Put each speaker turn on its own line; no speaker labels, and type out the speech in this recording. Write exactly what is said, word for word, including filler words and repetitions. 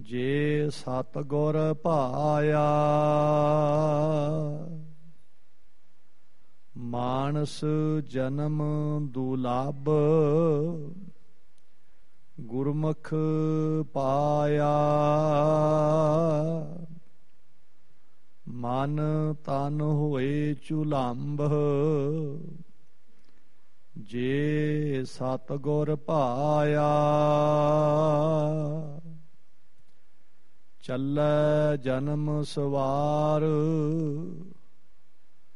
ਜੇ ਸਤਿਗੁਰ ਭਾਇਆ ਮਾਨਸ ਜਨਮ ਦੁਲੱਭ ਗੁਰਮੁਖ ਪਾਇਆ ਮਨ ਤਨ ਹੋਏ ਝੁਲੰਭ ਜੇ ਸਤਿਗੁਰ ਭਾਇਆ ਚੱਲੈ ਜਨਮ ਸਵਾਰ